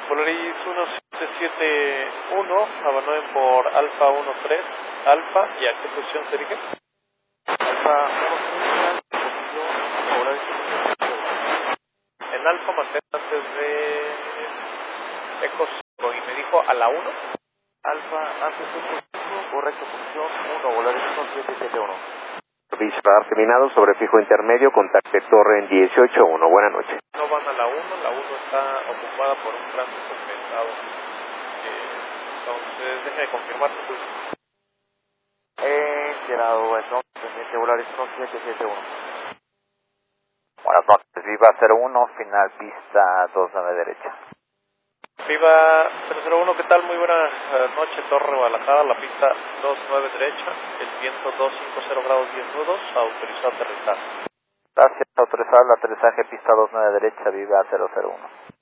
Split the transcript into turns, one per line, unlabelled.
Volaris 1771, abandonen por Alfa 13, Alfa, ¿y a qué posición se dirige?
Alfa 13, posición, Volaris 1771.
En Alfa mantén antes de Eco 5 y me dijo a la 1.
Alfa antes de posición, correcto, posición 1, Volaris 1771.
Servicio radar terminado, sobre fijo intermedio, contacte torre en 18.1. Buenas noches.
No van a la 1 está ocupada por un tránsito pesado. Entonces, déjeme confirmar su pulso.
Enterado, entonces, pendiente Volaris 1771.
Buenas noches, Viva 01, final pista 29 derecha.
Viva 001, ¿qué tal? Muy buena noche, Torre Guadalajara, la pista 29 derecha, el viento 250 grados 10 nudos, autorizado a aterrizar.
Gracias, autorizado el aterrizaje pista 29 derecha, Viva 001.